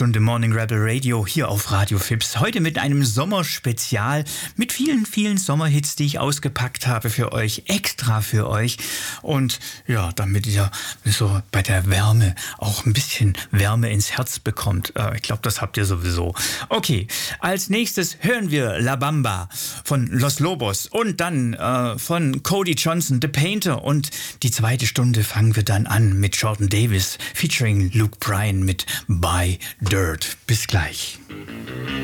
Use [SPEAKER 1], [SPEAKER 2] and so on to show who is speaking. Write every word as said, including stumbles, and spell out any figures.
[SPEAKER 1] Stunde Morning Rebel Radio hier auf Radio Fips. Heute mit einem Sommerspezial mit vielen, vielen Sommerhits, die ich ausgepackt habe für euch, extra für euch. Und ja, damit ihr so bei der Wärme auch ein bisschen Wärme ins Herz bekommt. Äh, ich glaube, das habt ihr sowieso. Okay, als nächstes hören wir La Bamba von Los Lobos und dann äh, von Cody Johnson, The Painter. Und die zweite Stunde fangen wir dann an mit Jordan Davis featuring Luke Bryan mit Buy Dirt. Bis gleich.